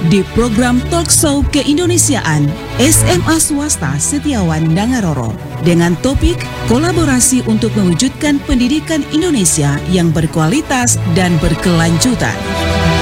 di program Talkshow Keindonesiaan SMA Swasta Setiawan Dangaroro dengan topik kolaborasi untuk mewujudkan pendidikan Indonesia yang berkualitas dan berkelanjutan.